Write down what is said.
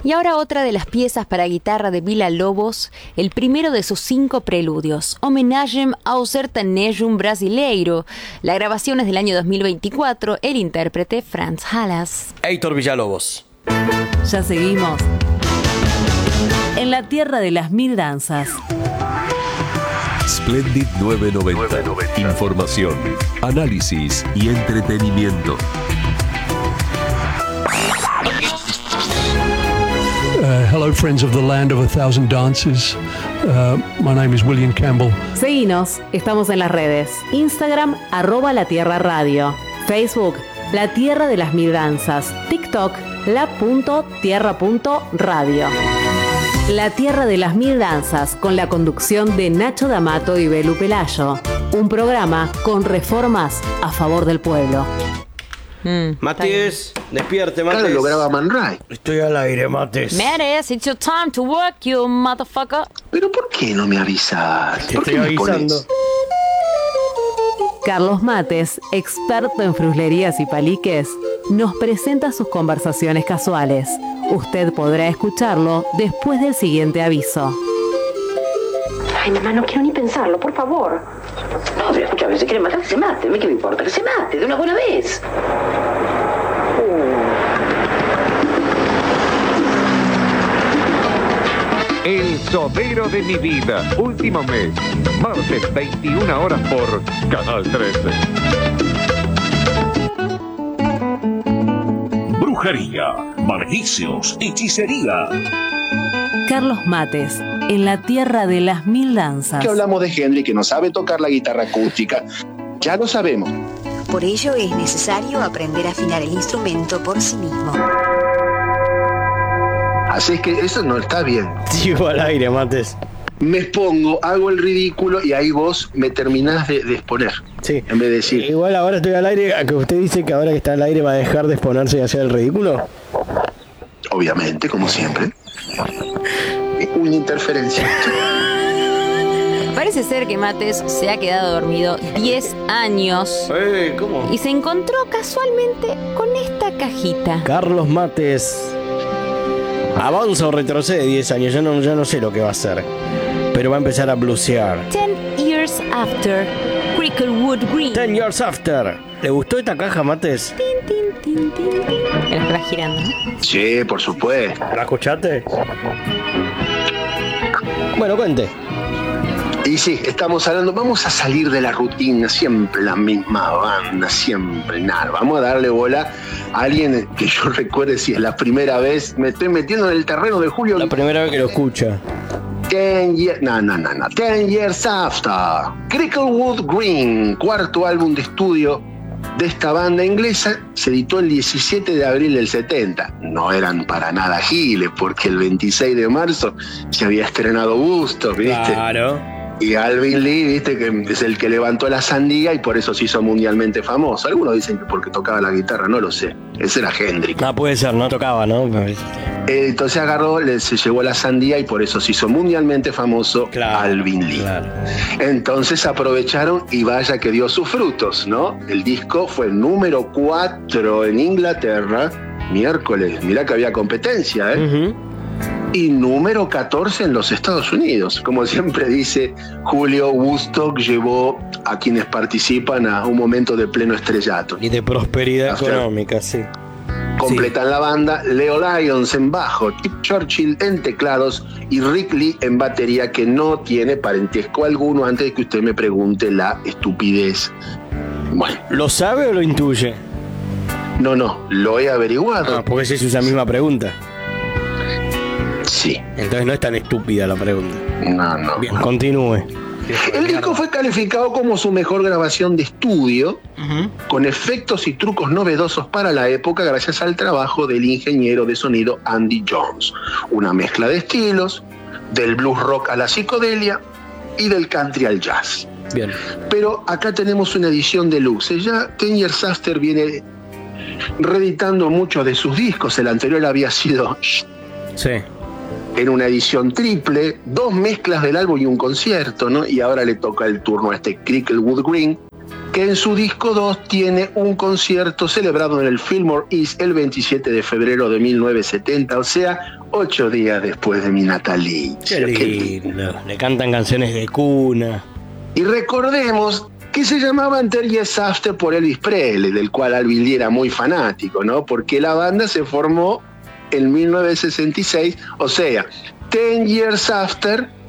Y ahora otra de las piezas para guitarra de Villa-Lobos, el primero de sus 5 preludios, Homenagem ao Sertanejum Brasileiro. La grabación es del año 2024, el intérprete Franz Halas. Heitor Villa-Lobos. Ya seguimos en la tierra de las mil danzas. Splendid 990. Información, análisis y entretenimiento. Hello, friends of the land of a thousand dances. My name is William Campbell. Seguinos, estamos en las redes. Instagram, @latierraradio. Facebook, La Tierra de las Mil Danzas. TikTok, la.tierra.radio. La Tierra de las Mil Danzas, con la conducción de Nacho D'Amato y Belu Pelayo. Un programa con reformas a favor del pueblo. Matías, despierte, Matías. Claro, lo graba Man Ray. Estoy al aire, Matías. Matías, it's your time to work, you motherfucker. Pero ¿por qué no me avisas? Te ¿Por estoy qué me avisando. pones? Carlos Mates, experto en fruslerías y paliques, nos presenta sus conversaciones casuales. Usted podrá escucharlo después del siguiente aviso. Ay, mamá, no quiero ni pensarlo, por favor. No, pero escúchame, si quiere matar, que se mate. ¿A mí qué me importa? Que se mate de una buena vez. El Todero de mi vida, último mes, martes 21 horas por Canal 13. Brujería, maleficios, hechicería. Carlos Mates, en la Tierra de las Mil Danzas. Que hablamos de Henry, que no sabe tocar la guitarra acústica. Ya lo sabemos. Por ello es necesario aprender a afinar el instrumento por sí mismo. Así es que eso no está bien. Sigo al aire, Mates. Me expongo, hago el ridículo y ahí vos me terminás de exponer. Sí. En vez de decir... Igual ahora estoy al aire, que usted dice que ahora que está al aire va a dejar de exponerse y hacer el ridículo. Obviamente, como siempre. Una interferencia. Parece ser que Mates se ha quedado dormido 10 años. ¿Cómo? Y se encontró casualmente con esta cajita. Carlos Mates avanza o retrocede 10 años, ya no sé lo que va a hacer. Pero va a empezar a blusear. 10 years after, Cricklewood Green. 10 years after. ¿Le gustó esta caja, Mates? Tin, tin, tin, tin, tin. Me la estaba girando, ¿no? Sí, por supuesto. ¿La escuchaste? Bueno, cuente. Y sí, estamos hablando, vamos a salir de la rutina, siempre la misma banda, siempre nada. Vamos a darle bola a alguien que yo recuerde si es la primera vez, me estoy metiendo en el terreno de Julio. La primera vez que lo escucha. 10 years after. Cricklewood Green, cuarto álbum de estudio de esta banda inglesa, se editó el 17 de abril del 70. No eran para nada giles, porque el 26 de marzo se había estrenado Woodstock, ¿viste? Claro. Y Alvin Lee, viste, que es el que levantó la sandía y por eso se hizo mundialmente famoso. Algunos dicen que porque tocaba la guitarra, no lo sé. Ese era Hendrix. Ah, puede ser, no tocaba, ¿no? Entonces agarró, se llevó la sandía y por eso se hizo mundialmente famoso Alvin Lee. Claro. Entonces aprovecharon y vaya que dio sus frutos, ¿no? El disco fue número 4 en Inglaterra, miércoles. Mirá que había competencia, ¿eh? Uh-huh. Y número 14 en los Estados Unidos. Como siempre dice Julio, Woodstock llevó a quienes participan a un momento de pleno estrellato. Y de prosperidad económica, sí. Completan la banda Leo Lyons en bajo, Tip Churchill en teclados y Rick Lee en batería, que no tiene parentesco alguno, antes de que usted me pregunte la estupidez. Bueno. ¿Lo sabe o lo intuye? No, lo he averiguado. Ah, porque se usa la misma pregunta. Sí. Entonces no es tan estúpida la pregunta. No. Bien, continúe. El disco fue calificado como su mejor grabación de estudio, con efectos y trucos novedosos para la época, gracias al trabajo del ingeniero de sonido Andy Jones. Una mezcla de estilos, del blues rock a la psicodelia y del country al jazz. Bien. Pero acá tenemos una edición deluxe. Ya 10 Years After viene reeditando muchos de sus discos. El anterior había sido... Sí. En una edición triple, 2 mezclas del álbum y un concierto, ¿no? Y ahora le toca el turno a este Cricklewood Green, que en su disco 2 tiene un concierto celebrado en el Fillmore East el 27 de febrero de 1970, o sea, 8 días después de mi natalicio. Qué lindo. Le cantan canciones de cuna. Y recordemos que se llamaban 10 Years After por Elvis Presley, del cual Alvin Lee era muy fanático, ¿no? Porque la banda se formó en 1966, o sea, 10 Years After